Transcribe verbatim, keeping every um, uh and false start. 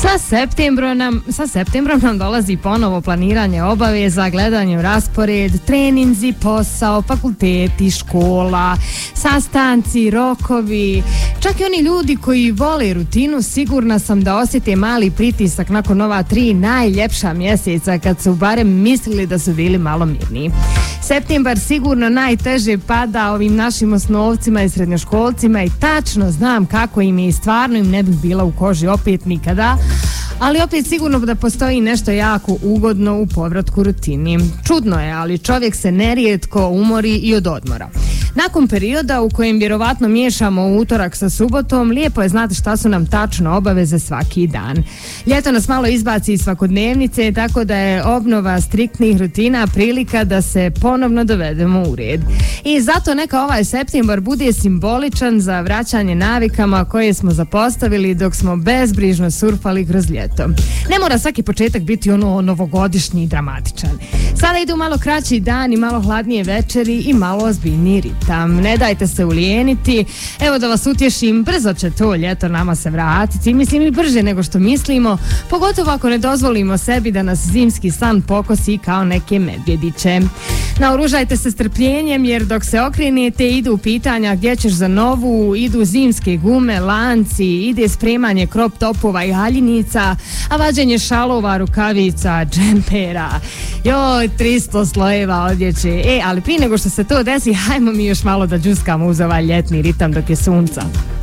Sa septembrom nam, sa septembrom nam dolazi ponovo planiranje obaveza, gledanje u raspored, treninzi, posao, fakulteti, škola, sastanci, rokovi. Čak i oni ljudi koji vole rutinu, sigurna sam da osjete mali pritisak nakon ova tri najljepša mjeseca kad su barem mislili da su bili malo mirniji. Septembar sigurno najteže pada ovim našim osnovcima i srednjoškolcima i tačno znam kako im je i stvarno im ne bi bila u koži opet nikada. Ali opet sigurno da postoji nešto jako ugodno u povratku rutini. Čudno je, ali čovjek se nerijetko umori i od odmora. Nakon perioda u kojem vjerovatno miješamo utorak sa subotom, lijepo je znati šta su nam tačno obaveze svaki dan. Ljeto nas malo izbaci iz svakodnevnice, tako da je obnova striktnih rutina prilika da se ponovno dovedemo u red. I zato neka ovaj septembar bude simboličan za vraćanje navikama koje smo zapostavili dok smo bezbrižno surfali kroz ljeto. Ne mora svaki početak biti ono novogodišnji i dramatičan. Sada idu malo kraći dani, malo hladnije večeri i malo ozbiljniji ritam. Ne dajte se ulijeniti. Evo da vas utješim, brzo će to ljeto nama se vratiti. Mislim i brže nego što mislimo, pogotovo ako ne dozvolimo sebi da nas zimski san pokosi kao neke medvjediće. Naoružajte se strpljenjem jer dok se okrenete idu pitanja gdje ćeš za novu, idu zimske gume, lanci, ide spremanje crop topova i haljinica, a vađenje šalova, rukavica, džempera. Joj, tristo slojeva odjeće. E, ali prije nego što se to desi, hajmo mi još malo da džuskamo uz ovaj ljetni ritam dok je sunca.